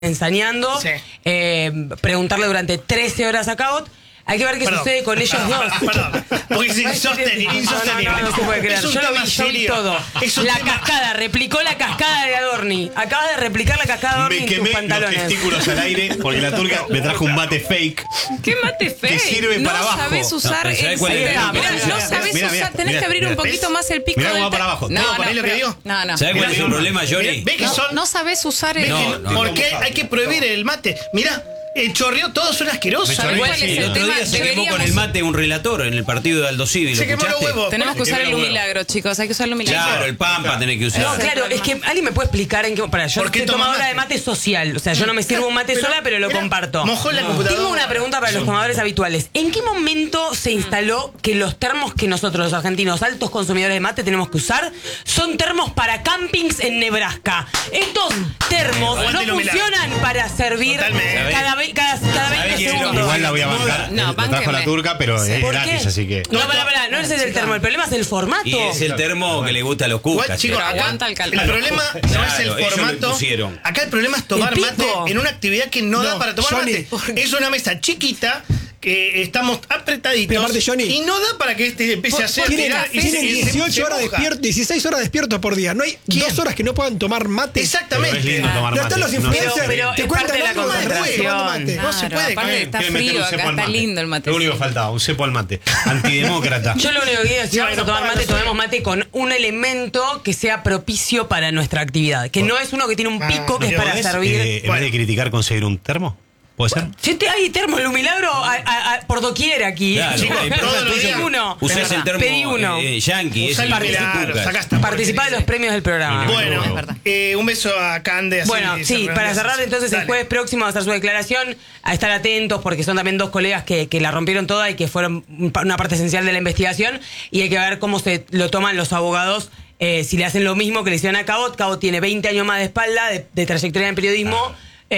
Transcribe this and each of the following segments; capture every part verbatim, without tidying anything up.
ensañando, sí. eh, preguntarle durante trece horas a Cabot. Hay que ver qué perdón, sucede con ellos perdón, dos. Perdón, porque es insostenible. insostenible. No, no, no, no se puede creer. Yo lo vi, yo vi todo. La tema... cascada, replicó la cascada de Adorni. Acaba de replicar la cascada de Adorni me en quemé tus pantalones. los testículos al aire porque la turca me trajo un mate fake. ¿Qué mate fake? Que sirve no para abajo. sabés usar no, el ¿sabés cuál es? Mirá, Mirá, no sabés mirá, usar, mirá, tenés mirá, que abrir mirá, un poquito ¿ves? más el pico Mirá del cómo va para abajo. No, ¿Puedo no, poner lo que pero- digo? no, no. ¿Sabés cuál es el problema, Johnny? ¿Ves que No, son? no sabés usar el... No, no, ¿Por no. qué hay que prohibir el mate? Mirá, el chorreó, todos son asquerosos. ¿Sabés cuál es El el otro tema? día se quemó con Deberíamos- el mate un relator en el partido de Aldo Civi. Se ¿Lo quemó los escuchaste? huevos. Tenemos que Se usar quedan el los milagro, chicos. Hay que usar el milagro. Claro, el Pampa tenés que usar. No, claro, es que alguien me puede explicar en qué. Para, yo ¿Por qué soy toma tomadora mate? de mate social. O sea, yo no me sirvo un mate Pero, sola, pero lo mirá, comparto. mojó la computadora. Tengo una pregunta para los tomadores habituales. ¿En qué momento se instaló que los termos que nosotros, los argentinos, altos consumidores de mate, tenemos que usar son termos para campings en Nebraska? Estos termos Aguante no lo milagro. funcionan para servir Totalmente. cada, ve- cada, cada ¿Sabés veinte quién es lo segundos. Igual la voy a bancar. No, Lo trajo bánquenme. la turca, pero es ¿Por gratis, qué? así que. No, pará, pará, no ese es el termo, el problema es el formato. Y es el termo que le gusta a los Igual, cucas. chicos, Pero acá aguanta el calor. el problema no Claro, es el ellos lo formato. impusieron. Acá el problema es tomar El mate pico. en una actividad que no, da No, para tomar Johnny. mate. Es una mesa chiquita que estamos apretaditos. Pero aparte, Johnny, y no da para que este empiece a hacer Tienen, tirar y se- tienen y se- dieciocho se horas moja. despiertos, dieciséis horas despiertos por día. No hay ¿Quién? dos horas que no puedan tomar mate. Pero es Exactamente. lindo tomar No mate. están los No, influencers. Pero- pero te es cuentan parte de la algo más concentración. güey, tomando mate. No se Claro, puede aparte comer. está Quieren meter frío un cepo acá, al está mate. lindo el mate. Lo único que faltaba, un cepo al mate. Antidemócrata. Yo lo único que digo es que si vamos a tomar mate, tomemos mate con un elemento que sea propicio para nuestra actividad. Que no es uno que tiene un pico que es para ¿Podés, servir. eh, en Bueno. vez de criticar, conseguir un termo? ¿Puede ser? Si te hay termo en un milagro a- a- a- por doquier aquí. Claro, Chicos, el todos problema los tuyo días. es uno. usás el termo Pedí uno. eh, yankee, ese Usá el que milagro, cucas. sacá esta Participá de los premios del programa. Bueno, Es verdad. eh, un beso a Cande. así Bueno, se sí, reúne para la cerrar sesión. entonces el Dale. jueves próximo va a hacer su declaración, a estar atentos porque son también dos colegas que, que la rompieron toda y que fueron una parte esencial de la investigación y hay que ver cómo se lo toman los abogados, eh, si le hacen lo mismo que le hicieron a Cabot. Cabot tiene veinte años más de espalda, de, de trayectoria en periodismo.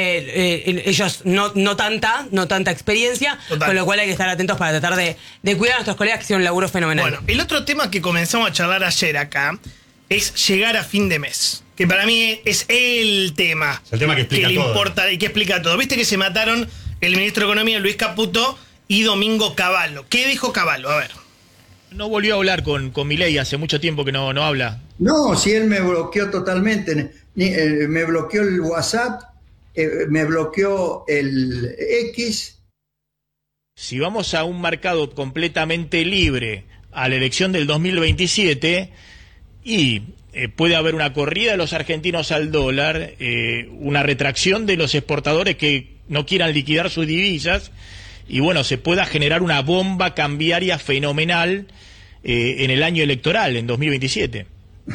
Eh, eh, ellos no, no tanta, no tanta experiencia, Total. con lo cual hay que estar atentos para tratar de, de cuidar a nuestros colegas que hicieron un laburo fenomenal. Bueno, el otro tema que comenzamos a charlar ayer acá es llegar a fin de mes. Que para mí es el tema. Es el tema que explica le todo. importa y que explica todo. Viste que se mataron el ministro de Economía, Luis Caputo, y Domingo Cavallo. ¿Qué dijo Cavallo? A ver. No volvió a hablar con, con Milei, hace mucho tiempo que no, no habla. No, si él me bloqueó totalmente, ni- eh, me bloqueó el WhatsApp, eh, me bloqueó el X. Si vamos a un mercado completamente libre a la elección del dos mil veintisiete y eh, puede haber una corrida de los argentinos al dólar, eh, una retracción de los exportadores que no quieran liquidar sus divisas y bueno, se pueda generar una bomba cambiaria fenomenal eh, en el año electoral, en dos mil veintisiete.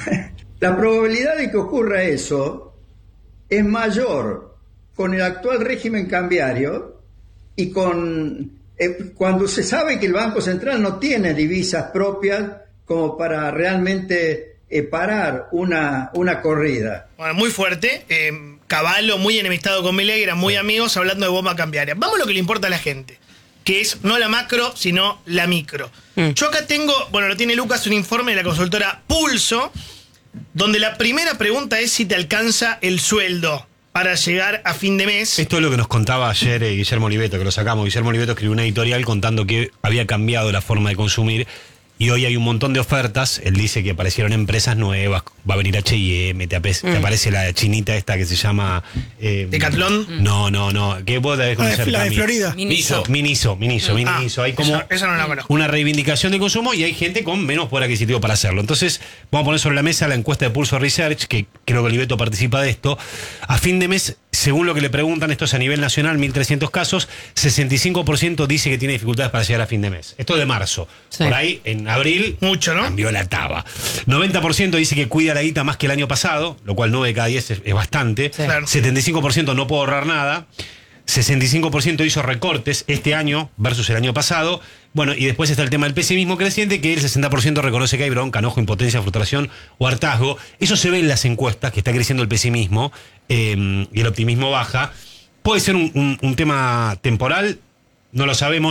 La probabilidad de que ocurra eso es mayor con el actual régimen cambiario y con eh, cuando se sabe que el Banco Central no tiene divisas propias como para realmente eh, parar una, una corrida. Bueno, muy fuerte. Eh, Cavallo, muy enemistado con Milei, eran muy amigos hablando de bomba cambiaria. Vamos a lo que le importa a la gente, que es no la macro, sino la micro. Mm. Yo acá tengo, bueno, lo tiene Lucas, un informe de la consultora Pulso, donde la primera pregunta es si te alcanza el sueldo para llegar a fin de mes. Esto es lo que nos contaba ayer eh, Guillermo Oliveto, que lo sacamos. Guillermo Oliveto escribió una editorial contando que había cambiado la forma de consumir y hoy hay un montón de ofertas. Él dice que aparecieron empresas nuevas, va a venir H y M, te, ape- te aparece la chinita esta que se llama... Eh, ¿Decathlon? No, no, no, que vos debes La de, conocer, la de Cami. Florida. Miso. Miniso, Miniso, Ah, Miniso. Hay como esa, esa no la conozco. una reivindicación de consumo y hay gente con menos poder adquisitivo para hacerlo. Entonces, vamos a poner sobre la mesa la encuesta de Pulso Research, que creo que Oliveto participa de esto. A fin de mes, según lo que le preguntan, esto es a nivel nacional, mil trescientos casos, sesenta y cinco por ciento dice que tiene dificultades para llegar a fin de mes. Esto de marzo. Sí. Por ahí, en abril, Mucho, ¿no? cambió la taba. noventa por ciento dice que cuida la guita más que el año pasado, lo cual nueve de cada diez es, es bastante. Sí. Claro. setenta y cinco por ciento no puedo ahorrar nada. sesenta y cinco por ciento hizo recortes este año versus el año pasado. Bueno, y después está el tema del pesimismo creciente, que el sesenta por ciento reconoce que hay bronca, enojo, impotencia, frustración o hartazgo. Eso se ve en las encuestas, que está creciendo el pesimismo eh, y el optimismo baja. Puede ser un, un- un tema temporal, no lo sabemos.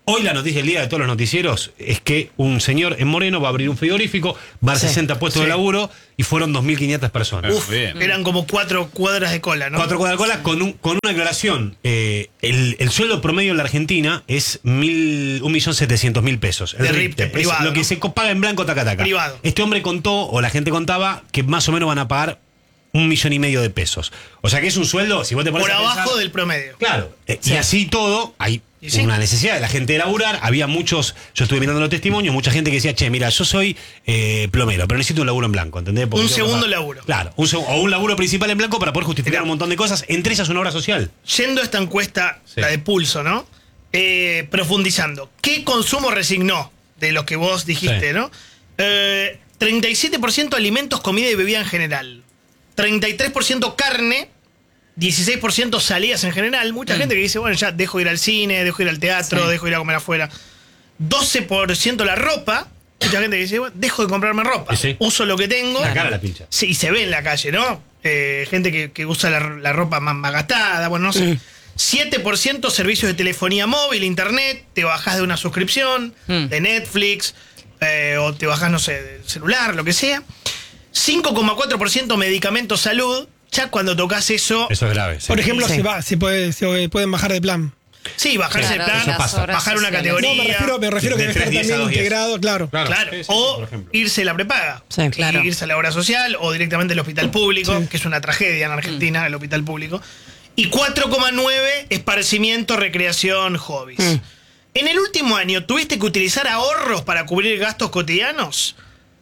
Hoy la noticia del día de todos los noticieros es que un señor en Moreno va a abrir un frigorífico, va a dar Sí. sesenta puestos Sí. de laburo y fueron dos mil quinientas personas. Uf, eran como cuatro cuadras de cola, ¿no? Cuatro cuadras de cola con, un, con una aclaración. Eh, el, el sueldo promedio en la Argentina es mil, un millón setecientos mil pesos. El De RIPTE, RIPTE, es privado, lo que ¿no? se co- paga en blanco taca taca. Privado. Este hombre contó, o la gente contaba, que más o menos van a pagar un millón y medio de pesos. O sea que es un sueldo, si vos te pones Por a abajo pensar- del promedio. Claro. Eh, Y así todo, hay Y sí. una necesidad de la gente de laburar. Había muchos, yo estuve mirando los testimonios, mucha gente que decía, che, mira, yo soy eh, plomero, pero necesito un laburo en blanco, ¿entendés? Porque Un tengo que segundo pagar- laburo. Claro, un seg- o un laburo principal en blanco para poder justificar Mirá. un montón de cosas, entre ellas una obra social. Yendo a esta encuesta, Sí. la de Pulso, ¿no? Eh, profundizando. ¿Qué consumo resignó de lo que vos dijiste, Sí. no? Eh, treinta y siete por ciento alimentos, comida y bebida en general. treinta y tres por ciento carne. dieciséis por ciento salidas en general. Mucha gente que dice, bueno, ya dejo ir al cine, dejo ir al teatro, Sí. dejo ir a comer afuera. doce por ciento la ropa. Mucha gente que dice, bueno, dejo de comprarme ropa. Y sí. Uso lo que tengo. La cara la pincha. Sí, y se ve en la calle, ¿no? Eh, gente que, que usa la, la ropa más, más gastada, bueno, no sé. siete por ciento servicios de telefonía móvil, internet, te bajás de una suscripción, Mm. de Netflix, eh, o te bajás, no sé, del celular, lo que sea. cinco coma cuatro por ciento medicamentos salud, ya cuando tocas eso, Eso es grave. sí. Por ejemplo, Sí. se va, se, puede, se pueden bajar de plan. sí, bajarse Claro, el plan, eso pasa. bajar una sociales. No, categoría. me refiero, me refiero De que debe tres estar días a también dos días. integrado, claro. Claro, Claro, sí, sí, o por ejemplo. irse a la prepaga. Sí, Y claro. irse a la obra social o directamente al hospital público, Sí. que es una tragedia en Argentina, el hospital público. Y cuatro coma nueve, esparcimiento, recreación, hobbies. Mm. En el último año, ¿tuviste que utilizar ahorros para cubrir gastos cotidianos?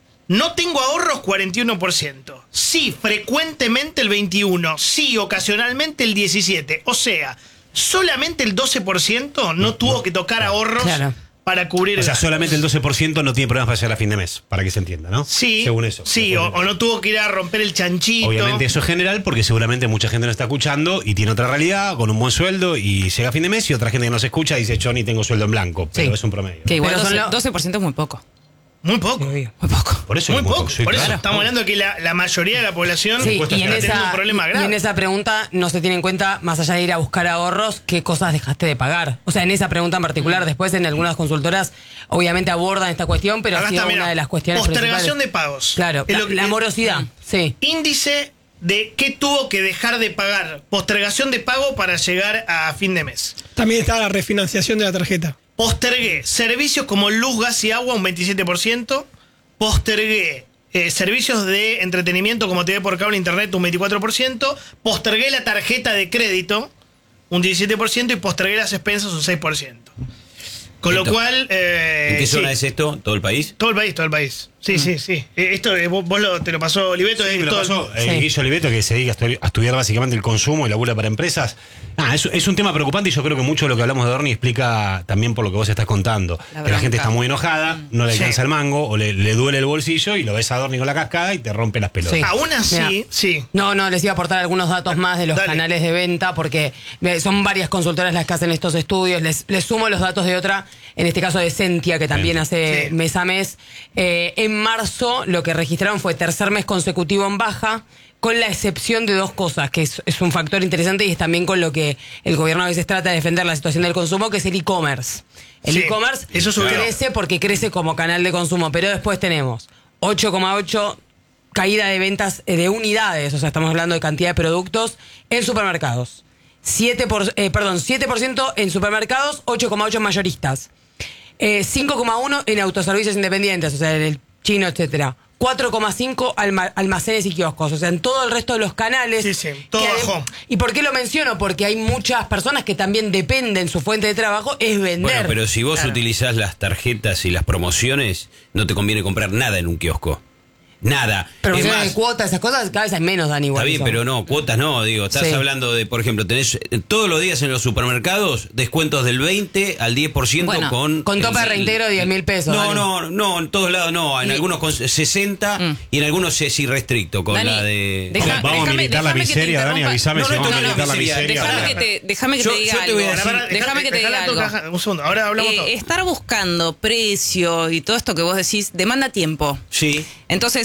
No tengo ahorros, cuarenta y uno por ciento. Sí, frecuentemente el veintiuno por ciento. Sí, ocasionalmente el diecisiete por ciento. O sea, solamente el doce por ciento no tuvo que tocar ahorros Claro. para cubrir O sea, gastos. solamente el doce por ciento no tiene problemas para llegar a fin de mes, para que se entienda, ¿no? Sí, Según eso. sí, o, o no tuvo que ir a romper el chanchito. Obviamente eso es general porque seguramente mucha gente no está escuchando y tiene otra realidad con un buen sueldo y llega a fin de mes y otra gente que no se escucha dice yo ni tengo sueldo en blanco, pero Sí. es un promedio. Que igual Pero son doce, lo- doce por ciento es muy poco. Muy poco. Muy poco. Por eso Muy es poco. sí, Por eso claro. estamos hablando de que la, la mayoría de la población Sí, está y en, teniendo esa, un problema y grave. en esa pregunta no se tiene en cuenta, más allá de ir a buscar ahorros, qué cosas dejaste de pagar. O sea, en esa pregunta en particular, después en algunas consultoras obviamente abordan esta cuestión, pero Acá ha sido está, una mirá, de las cuestiones postergación principales. de pagos. Claro, Es la, lo que- la morosidad, sí. Índice de qué tuvo que dejar de pagar. Postergación de pago para llegar a fin de mes. También está la refinanciación de la tarjeta. Postergué servicios como luz, gas y agua un veintisiete por ciento. Postergué eh, servicios de entretenimiento como T V por cable e internet un veinticuatro por ciento. Postergué la tarjeta de crédito un diecisiete por ciento y postergué las expensas un seis por ciento. Con lo Esto. cual... eh, ¿En qué sí. zona es esto? ¿Todo el país? Todo el país, todo el país. Sí, sí, sí. Eh, Esto eh, vos, vos lo, te lo pasó Oliveto. Sí, es me lo todo el- pasó eh, Sí. Guillo Oliveto, que se dedica a estu- a estudiar básicamente el consumo y labura para empresas. Ah, es, es un tema preocupante y yo creo que mucho de lo que hablamos de Dorni explica también por lo que vos estás contando. La que la gente bronca. está muy enojada, no le Sí. alcanza el mango o le, le duele el bolsillo y lo ves a Dorni con la cascada y te rompe las pelotas. Sí. Aún así, Mirá. sí. No, no, les iba a aportar algunos datos más de los Dale. canales de venta, porque eh, son varias consultoras las que hacen estos estudios. Les, les sumo los datos de otra, en este caso de Sentia, que también Bien. hace Sí. mes a mes. Eh, en marzo lo que registraron fue tercer mes consecutivo en baja, con la excepción de dos cosas, que es, es un factor interesante y es también con lo que el gobierno a veces trata de defender la situación del consumo, que es el e-commerce. El Sí, e-commerce eso subió. crece porque crece como canal de consumo, pero después tenemos ocho coma ocho caída de ventas eh, de unidades, o sea, estamos hablando de cantidad de productos en supermercados. siete por, eh, perdón, siete por ciento en supermercados, ocho coma ocho en mayoristas. Eh, cinco coma uno en autoservicios independientes, o sea, en el chino, etcétera. cuatro coma cinco alma- almacenes y kioscos, o sea, en todo el resto de los canales. Sí, sí, todo que bajó. ¿Y por qué lo menciono? Porque hay muchas personas que también dependen, su fuente de trabajo es vender. Bueno, pero si vos Claro. utilizás las tarjetas y las promociones, no te conviene comprar nada en un kiosco. Nada. Pero Es si más, de cuotas, esas cosas, cada vez hay menos, Dan, igual. está bien, eso. pero no, cuotas no, digo, estás Sí. hablando de, por ejemplo, tenés eh, todos los días en los supermercados descuentos del veinte al diez por ciento Bueno, con... con tope de el- reintegro de diez mil pesos, No, Dani. no, no, en todos lados no, en Y- algunos con sesenta Mm. y en algunos es irrestricto con Dani, la de... deja- Vamos a déjame- militar la déjame que te miseria, Dani, interrumpa. avísame No, si no, vamos a no, no, militar la miseria, miseria. Déjame que te, déjame que Yo- te diga yo te voy a algo. decir- Ahora, Déjame que te dejala diga tú, algo. caja- un segundo, ahora hablamos Eh, todo. estar buscando precio y todo esto que vos decís demanda tiempo. Sí. Entonces,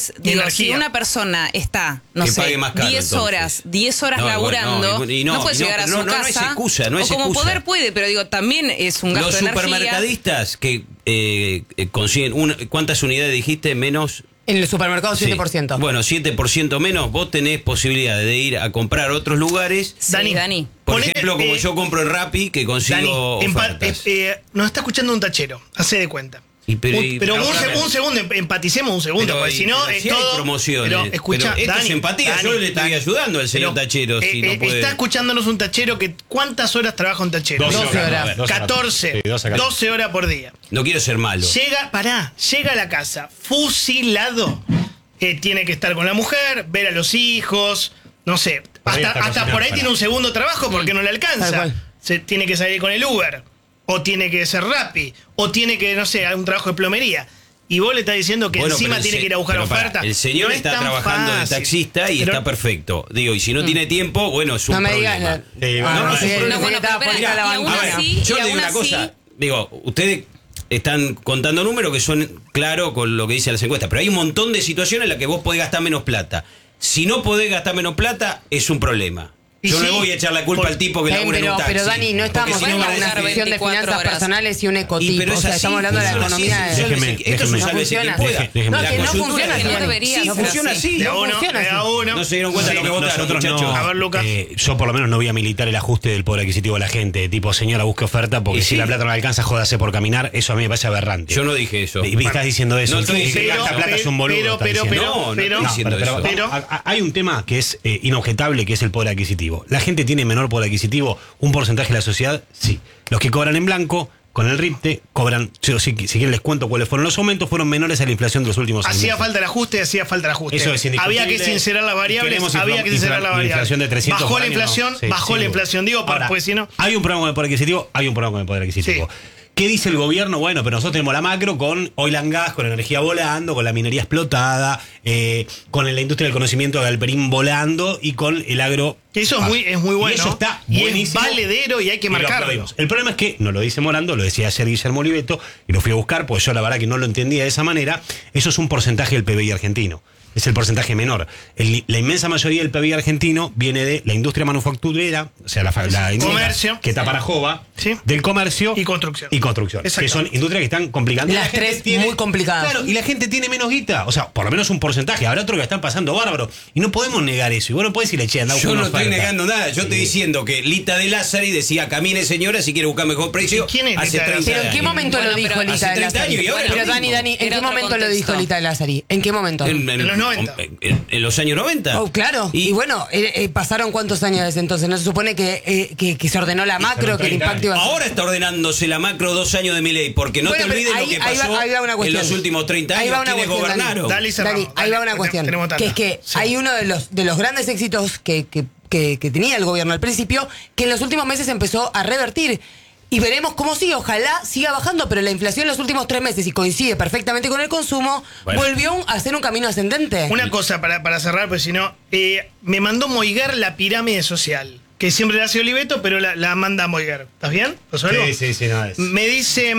Entonces, digo, energía. si una persona está, no Que sé, pague más caro, diez entonces. horas, diez horas No, igual, laburando, no, y no, no, puede y no, llegar a pero su no, no, no casa. es excusa, no es o como excusa. poder puede, pero digo, también es un gasto Los de energía. supermercadistas que eh, eh, consiguen, una- ¿cuántas unidades dijiste menos? En el supermercado siete por ciento. Sí. Bueno, siete por ciento menos, vos tenés posibilidad de ir a comprar a otros lugares. Sí, Dani, Dani. Por Ponete, ejemplo, como eh, yo compro en Rappi, que consigo Dani, empa- ofertas. eh, eh, nos está escuchando un tachero, hace de cuenta. Y pero- Un- y- pero un, ahora se- me- un segundo, em- empaticemos un segundo, Pero, porque y- si no pero es si hay todo. promociones. Pero escucha, Pero esto Dani, es empatía, Dani, yo le estoy Dani. ayudando al señor Pero, tachero, eh, si no eh, puede- Está escuchándonos un tachero que ¿cuántas horas trabaja un tachero? doce doce horas. horas. A ver, doce horas. catorce, Sí, doce, catorce. doce horas por día. No quiero ser malo. Llega, pará, llega a la casa fusilado. Que tiene que estar con la mujer, ver a los hijos, no sé. Por ahí Hasta, está hasta cocinando, por ahí pará. tiene un segundo trabajo porque no le Tal alcanza. cual. Se tiene que salir con el Uber. O tiene que ser Rappi. O tiene que, no sé, un trabajo de plomería. Y vos le estás diciendo que Bueno, encima pero el tiene se- que ir a buscar pero pará, oferta. el señor No es está tan trabajando de fácil. taxista y Pero- está perfecto. Digo, y si no tiene tiempo, bueno, es un No me problema. digas. la- Sí, Ah, bueno, no, no, sí, es un no, problema. bueno, Estaba pero poniendo espera, la y aún bancada. A ver, así- yo y le digo aún una así- cosa. Digo, ustedes están contando números que son claros con lo que dicen las encuestas, pero hay un montón de situaciones en las que vos podés gastar menos plata. Si no podés gastar menos plata, es un problema. Y Yo sí, no le voy a echar la culpa por- al tipo que Eh, labura en pero, un taxi. pero Dani, no Porque estamos si no en va a una decir- sección de veinticuatro finanzas horas. personales y un Y ecotipo. pero O es sea, así, estamos hablando de la funciona así, economía. es- de- Déjeme- esto es déjeme- un No sálvese funciona quien así. pueda. Déjeme- No, La que no coyuntura funciona es así, que no debería Sí, ser funciona así. así. De a No uno, funciona de así. a uno. No se dieron cuenta de lo que votaron, Nosotros muchachos. no, A ver, Lucas. eh, yo por lo menos no voy a militar el ajuste del poder adquisitivo de la gente. Tipo, señora, busque oferta porque Y si sí. la plata no le alcanza, jódase por caminar. Eso a mí me parece aberrante. Yo no dije eso. Y me estás diciendo eso. No El estoy que diciendo gasta eso. plata es un boludo. Pero, estás pero, diciendo. pero, No, no pero, estoy diciendo pero, eso. pero- a- a- hay un tema que es eh, inobjetable, que es el poder adquisitivo. ¿La gente tiene menor poder adquisitivo? ¿Un porcentaje de la sociedad? Sí. Los que cobran en blanco, con el RIPTE, cobran, si, si quieren les cuento cuáles fueron los aumentos, fueron menores a la inflación de los últimos años. Hacía falta el ajuste, hacía falta el ajuste. Eso es indiscutible. Había que sincerar las variables, Queremos había infla- que sincerar infla- las variables. inflación de trescientos bajó por la año, inflación, no. Sí, bajó sin la duda. inflación, digo, Ahora, pues si no. hay un problema con el poder adquisitivo, hay un problema con el poder adquisitivo. ¿Qué dice el gobierno? Bueno, pero nosotros tenemos la macro con oil and gas, con energía volando, con la minería explotada, eh, con la industria del conocimiento de Galperín volando y con el agro. Que eso es muy, es muy bueno. Y eso está y buenísimo. es valedero y hay que Y lo marcarlo. aplaudimos. El problema es que, no lo dice Morando, lo decía ayer Guillermo Oliveto, y lo fui a buscar, pues yo la verdad que no lo entendía de esa manera. Eso es un porcentaje del P B I argentino. Es el porcentaje menor. El- la inmensa mayoría del P B I argentino viene de la industria manufacturera, o sea, la, fa- la industria Comercio. que tapa la jova, Sí. del comercio Y construcción. Y construcción. Que son Exactamente. industrias que están complicando. Las La gente tres tiene- muy complicadas. Claro, y la gente tiene menos guita. O sea, por lo menos un porcentaje. Habrá otro que están pasando bárbaro. Y no podemos negar eso. Y vos no podés decirle, che, anda a buscar Yo no una estoy oferta. negando nada. Yo estoy diciendo que Lita de Lázari decía, camine señora si quiere buscar mejor precio. ¿Y quién es hace Lita de treinta Pero ¿en qué años. momento Bueno, lo dijo pero Lita hace de treinta Lázari? años y ahora Pero lo Dani, mismo. Dani, ¿en Era qué otro momento lo contexto. dijo Lita de Lázari? ¿En qué momento? En, En los noventa. En, en los años noventa. Oh, claro. Y, Y, bueno, eh, eh, pasaron cuántos años desde entonces. ¿No se supone que, eh, que, que se ordenó la macro, que el treinta impacto iba a ser? ahora está ordenándose la macro dos años de mi ley, porque no Bueno, te pero olvides ahí- lo que ahí va- pasó ahí va una en cuestión. los últimos treinta Ahí años. va una ¿Quiénes cuestión, Dani. gobernaron? Dale y cerramos. Dani, ahí Dale, va una cuestión. tenemos tanda. Que es que Sí. hay uno de los, de los grandes éxitos que, que, que, que tenía el gobierno al principio, que en los últimos meses empezó a revertir. Y veremos cómo sigue. Ojalá siga bajando, pero la inflación en los últimos tres meses, y coincide perfectamente con el consumo, Bueno. volvió a hacer un camino ascendente. Una cosa para, para cerrar, pues si no, eh, me mandó Moiguer la pirámide social, que siempre la hace Oliveto, pero la, la manda Moiguer. ¿Estás bien? ¿Lo suelvo? Sí, sí, sí, no es. Me dice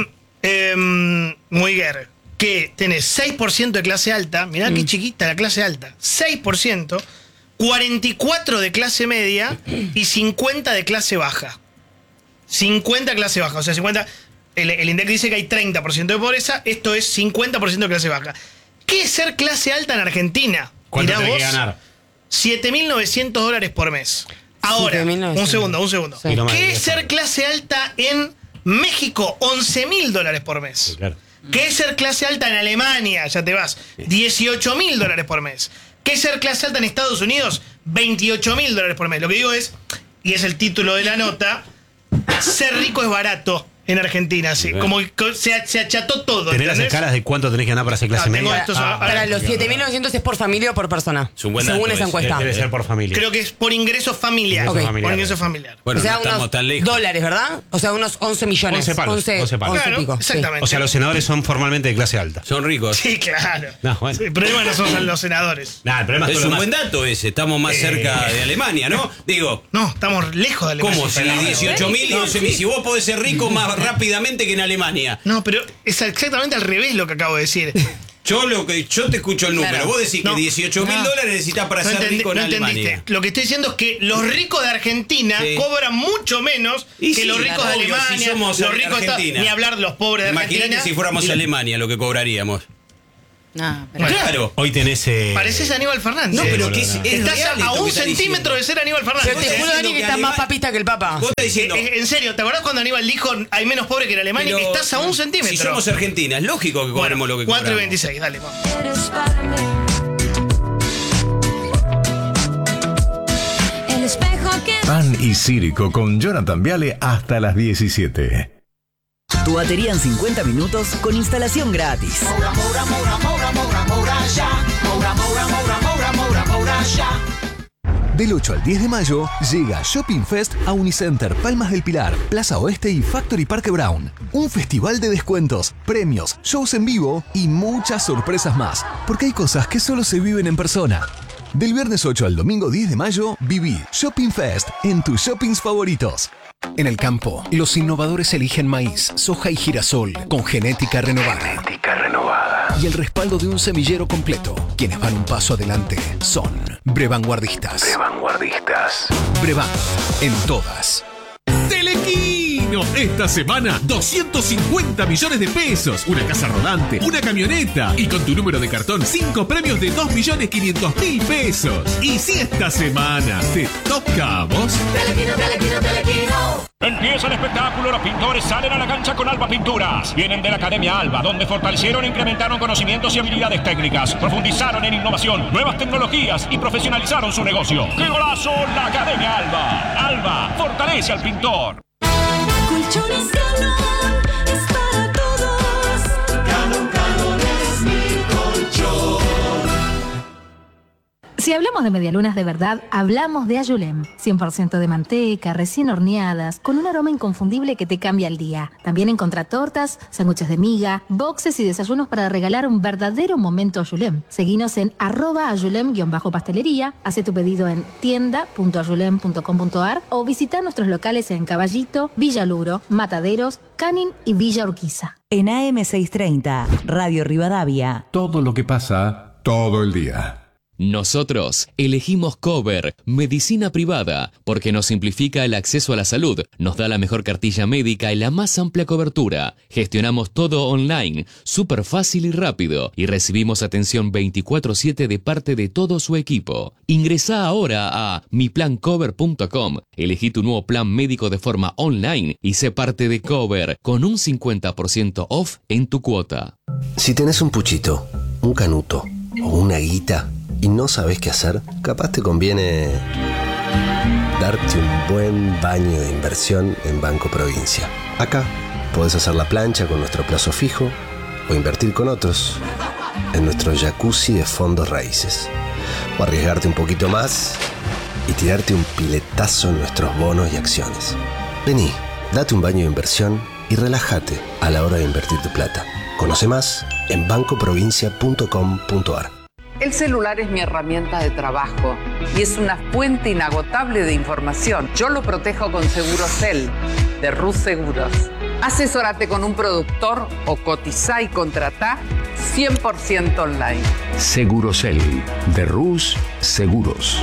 eh, Moiguer que tenés seis por ciento de clase alta, mirá qué chiquita la clase alta, seis por ciento, cuarenta y cuatro por ciento de clase media y cincuenta por ciento de clase baja. cincuenta clase baja, o sea, cincuenta. El, el INDEC dice que hay treinta por ciento de pobreza, esto es cincuenta por ciento de clase baja. ¿Qué es ser clase alta en Argentina? ¿Cuánto Mirá tenés que vos, ganar? siete mil novecientos dólares por mes. Ahora, siete mil novecientos. un segundo, un segundo. Sí. Y no más, ¿Qué diez es ser clase alta en México? once mil dólares por mes. Sí, claro. ¿Qué es ser clase alta en Alemania? Ya te vas. dieciocho mil dólares por mes. ¿Qué es ser clase alta en Estados Unidos? veintiocho mil dólares por mes. Lo que digo es, y es el título de la nota, ser rico es barato en Argentina. Sí. Como que se, se acható todo. ¿Tenés las ¿entendés? escalas de cuánto tenés que ganar para ser clase No, tengo media? estos- Ah, ahora- Para los siete mil novecientos es por familia o por persona. Es un buen según dato esa ese. encuesta. Debe ser por familia. Creo que es por ingreso familiar. Ingreso Ok. familiar. Por ingreso familiar. Bueno, o sea, no estamos unos tan lejos. dólares, ¿verdad? O sea, unos once millones. once palos, once, once palos. Claro, pico. sí. exactamente. O sea, los senadores son formalmente de clase alta. Son ricos. Sí, claro. No, bueno. Sí, el problema no son los senadores. Nah, el problema es Es todo un lo buen más- dato ese. Estamos más Eh. cerca de Alemania, ¿no? Digo, No, estamos lejos de Alemania. ¿cómo? Si Pero- dieciocho mil y once mil. Si vos podés ser rico más rápidamente que en Alemania. No, pero es exactamente al revés lo que acabo de decir. Yo lo que yo te escucho el número. Claro. Vos decís No. que dieciocho mil No. dólares necesitas para No, ser entendi- rico en no Alemania. entendiste. Lo que estoy diciendo es que los ricos de Argentina Sí. cobran mucho menos Y que sí, los ricos claro, de obvio, Alemania. si somos los ricos de Argentina. Estados- ni hablar de los pobres de Imagínate Argentina. si fuéramos Y- a Alemania lo que cobraríamos. No, pero Claro. Hoy tenés. Eh, Pareces Aníbal Fernández. No, pero que es, no, no. es Estás real a, esto a que un estás centímetro diciendo. de ser Aníbal Pero Fernández. te Vos juro, estás Dani, que diciendo estás que más Alemania- papista que el Papa. Vos estás diciendo. Eh, eh, en serio, ¿te acordás cuando Aníbal dijo hay menos pobre que en Alemania? pero Estás a un centímetro. Si somos Argentina, es lógico que cobremos lo que cuatro y cobramos. veintiséis, dale, vamos. Eres para mí. El espejo que Pan y Círico con Jonathan Viale hasta las diecisiete. Tu batería en cincuenta minutos con instalación gratis. Del ocho al diez de mayo llega Shopping Fest a Unicenter, Palmas del Pilar, Plaza Oeste y Factory Parque Brown. Un festival de descuentos, premios, shows en vivo y muchas sorpresas más. Porque hay cosas que solo se viven en persona. Del viernes ocho al domingo diez de mayo, viví Shopping Fest en tus shoppings favoritos. En el campo, los innovadores eligen maíz, soja y girasol con genética renovada. Genética renovada. Y el respaldo de un semillero completo. Quienes van un paso adelante son Brevanguardistas. De vanguardistas. Brevan, en todas. Telequino, esta semana doscientos cincuenta millones de pesos, una casa rodante, una camioneta y con tu número de cartón cinco premios de dos millones quinientos mil pesos. Y si esta semana te toca a vos, Telequino, Telequino, Telequino. Empieza el espectáculo, los pintores salen a la cancha con Alba Pinturas. Vienen de la Academia Alba, donde fortalecieron e incrementaron conocimientos y habilidades técnicas, profundizaron en innovación, nuevas tecnologías y profesionalizaron su negocio. ¡Qué golazo! La Academia Alba. Alba, fortalece al pintor. Colchones Canon es para todos. Canon, Canon es mi colchón. Si hablamos de medialunas de verdad, hablamos de Ayulem. cien por ciento de manteca, recién horneadas, con un aroma inconfundible que te cambia el día. También encontrá tortas, sándwiches de miga, boxes y desayunos para regalar un verdadero momento Ayulem. Seguinos en arroba ayulem-pastelería, hace tu pedido en tienda punto ayulem punto com punto ar o visita nuestros locales en Caballito, Villa Luro, Mataderos, Canin y Villa Urquiza. En A M seiscientos treinta, Radio Rivadavia. Todo lo que pasa todo el día. Nosotros elegimos Cover, medicina privada, porque nos simplifica el acceso a la salud, nos da la mejor cartilla médica y la más amplia cobertura. Gestionamos todo online, súper fácil y rápido, y recibimos atención veinticuatro siete de parte de todo su equipo. Ingresá ahora a mi plan cover punto com, elegí tu nuevo plan médico de forma online y sé parte de Cover, con un cincuenta por ciento off en tu cuota. Si tenés un puchito, un canuto o una guita y no sabés qué hacer, capaz te conviene darte un buen baño de inversión en Banco Provincia. Acá podés hacer la plancha con nuestro plazo fijo o invertir con otros en nuestro jacuzzi de fondos raíces. O arriesgarte un poquito más y tirarte un piletazo en nuestros bonos y acciones. Vení, date un baño de inversión y relájate a la hora de invertir tu plata. Conoce más en banco provincia punto com punto ar. El celular es mi herramienta de trabajo y es una fuente inagotable de información. Yo lo protejo con Segurosel, de Rus Seguros. Asesórate con un productor o cotizá y contratá cien por ciento online. Segurosel, de Rus Seguros.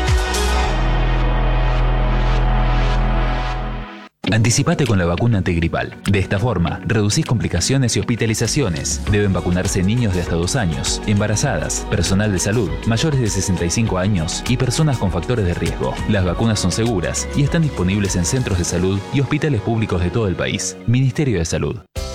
Anticipate con la vacuna antigripal. De esta forma, reducís complicaciones y hospitalizaciones. Deben vacunarse niños de hasta dos años, embarazadas, personal de salud, mayores de sesenta y cinco años y personas con factores de riesgo. Las vacunas son seguras y están disponibles en centros de salud y hospitales públicos de todo el país. Ministerio de Salud.